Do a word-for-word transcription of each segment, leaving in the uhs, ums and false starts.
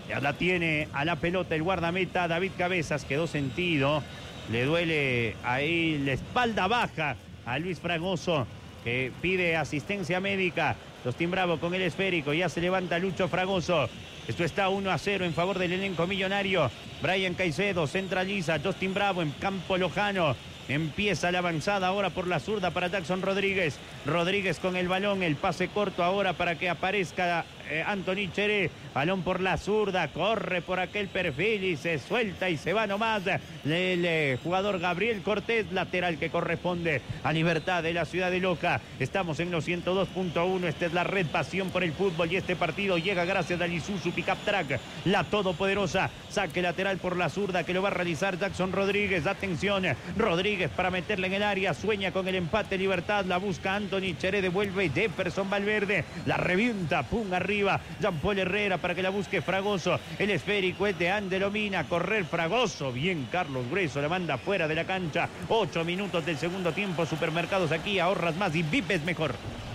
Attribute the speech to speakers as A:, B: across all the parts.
A: Ya la tiene a la pelota el guardameta David Cabezas, quedó sentido. Le duele ahí la espalda baja a Luis Fragoso, que pide asistencia médica. Justin Bravo con el esférico, ya se levanta Lucho Fragoso. Esto está uno a cero en favor del elenco millonario. Brian Caicedo centraliza, Justin Bravo en campo lojano. Empieza la avanzada ahora por la zurda para Jackson Rodríguez. Rodríguez con el balón, el pase corto ahora para que aparezca eh, Anthony Cheré. Balón por la zurda, corre por aquel perfil y se suelta y se va nomás el, el jugador Gabriel Cortés, lateral que corresponde a Libertad de la ciudad de Loja. Estamos en los ciento dos punto uno, esta es la red Pasión por el Fútbol y este partido llega gracias al Isuzu Pickup Track, la todopoderosa. Saque lateral por la zurda que lo va a realizar Jackson Rodríguez. Atención, Rodríguez para meterla en el área, sueña con el empate. Libertad, la busca Anthony Cheré, devuelve Jefferson Valverde, la revienta, pum arriba, Jean Paul Herrera para que la busque Fragoso, el esférico es de Ángelo Mina, correr Fragoso, bien Carlos Grueso, la manda fuera de la cancha. Ocho minutos del segundo tiempo. Supermercados aquí, ahorras más y vives mejor.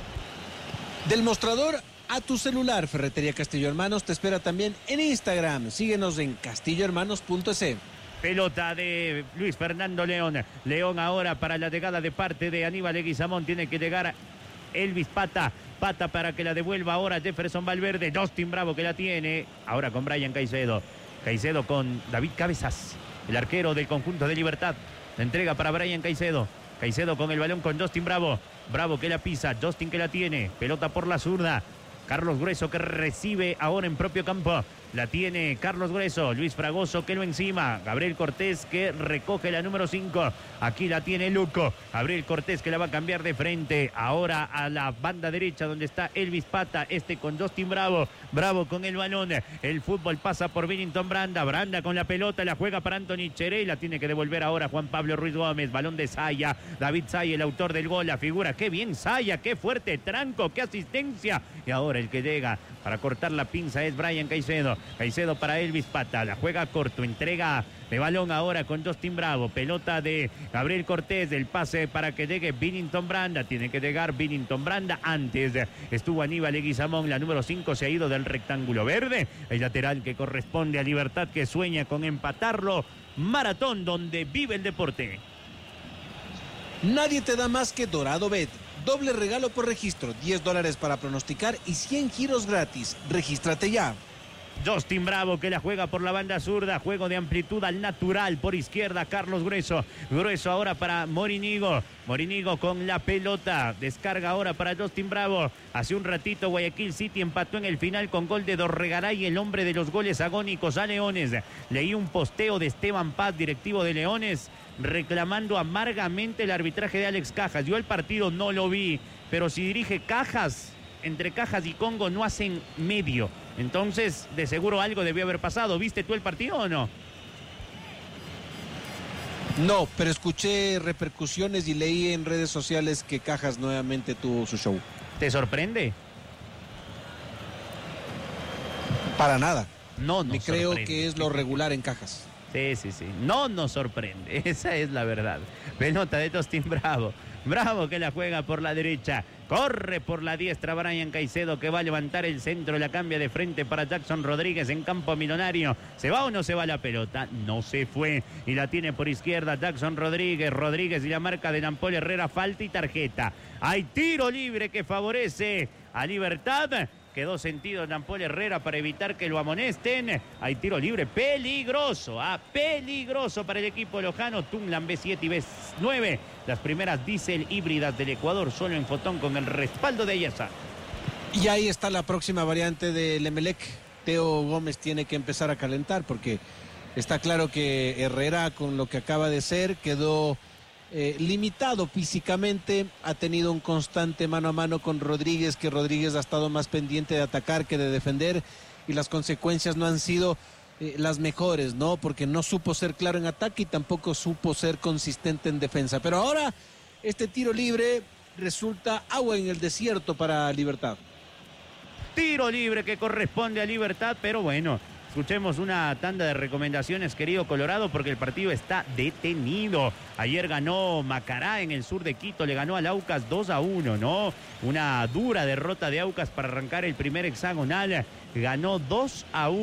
B: Del mostrador a tu celular, Ferretería Castillo Hermanos te espera también en Instagram. Síguenos en castillo hermanos punto es.
A: Pelota de Luis Fernando León. León ahora para la llegada de parte de Aníbal Leguizamón. Tiene que llegar Elvis Pata. Pata para que la devuelva ahora Jefferson Valverde. Justin Bravo que la tiene. Ahora con Brian Caicedo. Caicedo con David Cabezas, el arquero del conjunto de Libertad. La entrega para Brian Caicedo. Caicedo con el balón con Justin Bravo. Bravo que la pisa. Justin que la tiene. Pelota por la zurda. Carlos Grueso que recibe ahora en propio campo. La tiene Carlos Grueso. Luis Fragoso que lo encima. Gabriel Cortés que recoge la número cinco. Aquí la tiene Luco. Gabriel Cortés que la va a cambiar de frente. Ahora a la banda derecha donde está Elvis Pata. Este con Justin Bravo. Bravo con el balón. El fútbol pasa por Billington Branda. Branda con la pelota. La juega para Anthony Cheré. La tiene que devolver ahora Juan Pablo Ruiz Gómez. Balón de Saya. David Saya, el autor del gol. La figura. Qué bien Saya. Qué fuerte tranco. Qué asistencia. Y ahora el que llega para cortar la pinza es Brian Caicedo. Caicedo para Elvis Pata, la juega corto, entrega de balón ahora con Justin Bravo, pelota de Gabriel Cortés, el pase para que llegue Billington Branda, tiene que llegar Billington Branda, antes estuvo Aníbal Leguizamón, la número cinco se ha ido del rectángulo verde, el lateral que corresponde a Libertad que sueña con empatarlo, maratón donde vive el deporte.
B: Nadie te da más que Dorado Bet. Doble regalo por registro, diez dólares para pronosticar y cien giros gratis. Regístrate ya.
A: Justin Bravo que la juega por la banda zurda, juego de amplitud al natural por izquierda, Carlos Grueso, Grueso ahora para Morinigo, Morinigo con la pelota, descarga ahora para Justin Bravo. Hace un ratito Guayaquil City empató en el final con gol de Dorregaray, el hombre de los goles agónicos a Leones. Leí un posteo de Esteban Paz, directivo de Leones, reclamando amargamente el arbitraje de Alex Cajas. Yo el partido no lo vi, pero si dirige Cajas, entre Cajas y Congo no hacen medio. Entonces, de seguro algo debió haber pasado. ¿Viste tú el partido o no?
B: No, pero escuché repercusiones y leí en redes sociales que Cajas nuevamente tuvo su show.
A: ¿Te sorprende?
B: Para nada.
A: No, no.
B: Me creo que es lo regular en Cajas.
A: Sí, sí, sí. No nos sorprende. Esa es la verdad. Pelota de Justin Bravo. Bravo que la juega por la derecha. Corre por la diestra Brian Caicedo que va a levantar el centro. La cambia de frente para Jackson Rodríguez en campo millonario. ¿Se va o no se va la pelota? No se fue. Y la tiene por izquierda Jackson Rodríguez. Rodríguez y la marca de Jean Paul Herrera. Falta y tarjeta. Hay tiro libre que favorece a Libertad. Quedó sentido Jean Paul Herrera para evitar que lo amonesten. Hay tiro libre peligroso, ah, peligroso para el equipo lojano. Tunglan B siete y B nueve, las primeras diésel híbridas del Ecuador, solo en Fotón con el respaldo de Ayesa.
B: Y ahí está la próxima variante del Emelec. Teo Gómez tiene que empezar a calentar porque está claro que Herrera, con lo que acaba de ser, quedó Eh, limitado físicamente, ha tenido un constante mano a mano con Rodríguez, que Rodríguez ha estado más pendiente de atacar que de defender, y las consecuencias no han sido eh, las mejores, ¿no? Porque no supo ser claro en ataque y tampoco supo ser consistente en defensa. Pero ahora este tiro libre resulta agua en el desierto para Libertad.
A: Tiro libre que corresponde a Libertad, pero bueno, escuchemos una tanda de recomendaciones, querido Colorado, porque el partido está detenido. Ayer ganó Macará en el sur de Quito, le ganó al Aucas dos a uno, ¿no? Una dura derrota de Aucas para arrancar el primer hexagonal. Ganó dos a uno.